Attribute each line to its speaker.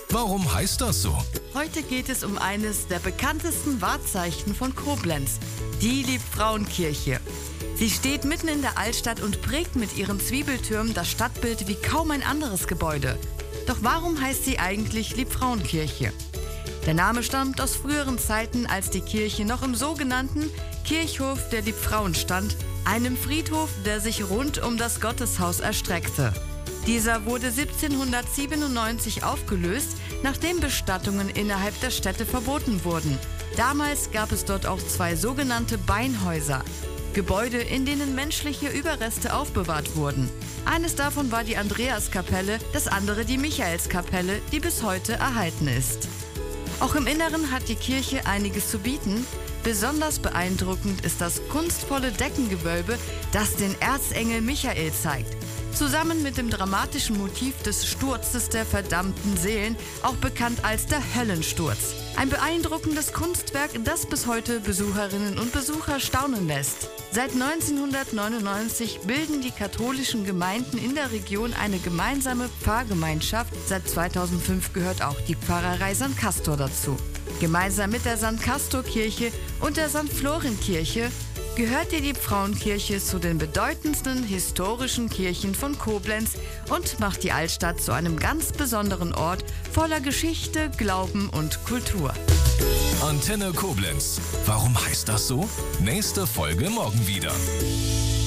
Speaker 1: Warum heißt das so?
Speaker 2: Heute geht es um eines der bekanntesten Wahrzeichen von Koblenz, die Liebfrauenkirche. Sie steht mitten in der Altstadt und prägt mit ihren Zwiebeltürmen das Stadtbild wie kaum ein anderes Gebäude. Doch warum heißt sie eigentlich Liebfrauenkirche? Der Name stammt aus früheren Zeiten, als die Kirche noch im sogenannten Kirchhof der Liebfrauen stand, einem Friedhof, der sich rund um das Gotteshaus erstreckte. Dieser wurde 1797 aufgelöst, nachdem Bestattungen innerhalb der Städte verboten wurden. Damals gab es dort auch 2 sogenannte Beinhäuser, Gebäude, in denen menschliche Überreste aufbewahrt wurden. Eines davon war die Andreaskapelle, das andere die Michaelskapelle, die bis heute erhalten ist. Auch im Inneren hat die Kirche einiges zu bieten. Besonders beeindruckend ist das kunstvolle Deckengewölbe, das den Erzengel Michael zeigt. Zusammen mit dem dramatischen Motiv des Sturzes der verdammten Seelen, auch bekannt als der Höllensturz. Ein beeindruckendes Kunstwerk, das bis heute Besucherinnen und Besucher staunen lässt. Seit 1999 bilden die katholischen Gemeinden in der Region eine gemeinsame Pfarrgemeinschaft. Seit 2005 gehört auch die Pfarrerei St. Castor dazu. Gemeinsam mit der St. Castor-Kirche und der St. Florenkirche gehört die Liebfrauenkirche zu den bedeutendsten historischen Kirchen von Koblenz und macht die Altstadt zu einem ganz besonderen Ort voller Geschichte, Glauben und Kultur.
Speaker 1: Antenne Koblenz. Warum heißt das so? Nächste Folge morgen wieder.